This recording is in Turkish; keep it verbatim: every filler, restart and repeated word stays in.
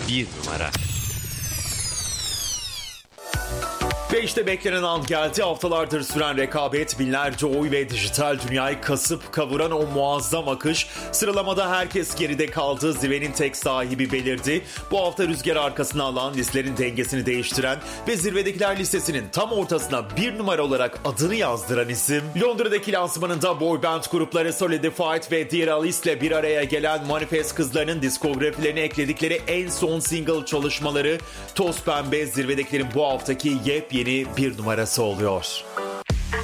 bir numara. Ve işte beklenen an geldi. Haftalardır süren rekabet, binlerce oy ve dijital dünyayı kasıp kavuran o muazzam akış. Sıralamada herkes geride kaldı. Zirvenin tek sahibi belirdi. Bu hafta rüzgar arkasına alan, listelerin dengesini değiştiren ve zirvedekiler listesinin tam ortasına bir numara olarak adını yazdıran isim, Londra'daki lansmanında boy band grupları Solidified ve Dear Alice ile bir araya gelen Manifest kızlarının diskografilerine ekledikleri en son single çalışmaları Toz Pembe zirvedekilerin bu haftaki yepyeni bir numarası oluyor.